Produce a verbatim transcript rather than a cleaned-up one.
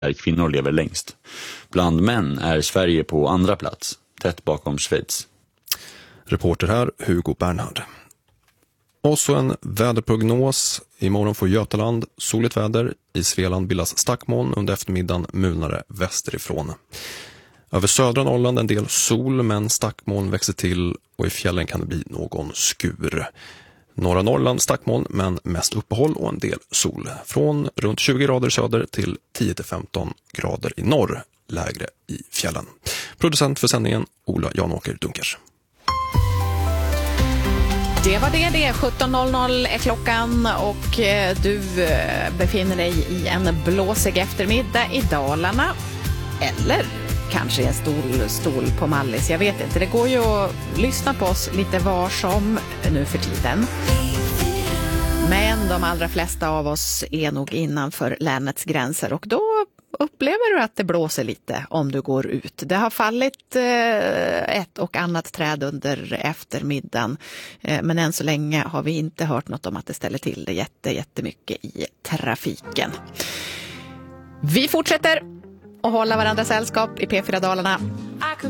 där kvinnor lever längst. Bland män är Sverige på andra plats, tätt bakom Schweiz. Reporter här, Hugo Bernhard. Och så en väderprognos. Imorgon får Götaland soligt väder. I Svealand bildas stackmoln, under eftermiddagen mulnare västerifrån. Över södra Norrland en del sol, men stackmoln växer till och i fjällen kan det bli någon skur. Norra Norrland stackmoln, men mest uppehåll och en del sol. Från runt tjugo grader söder till tio till femton grader i norr, lägre i fjällen. Producent för sändningen Ola Janåker Dunkers. Det var det, det. sjutton noll noll är klockan och du befinner dig i en blåsig eftermiddag i Dalarna. Eller kanske en stol, stol på Mallis, jag vet inte. Det går ju att lyssna på oss lite var som nu för tiden. Men de allra flesta av oss är nog innanför länets gränser och då upplever du att det blåser lite om du går ut. Det har fallit eh, ett och annat träd under eftermiddagen. Eh, men än så länge har vi inte hört något om att det ställer till det jätte, jättemycket i trafiken. Vi fortsätter att hålla varandra sällskap i P fyra Dalarna.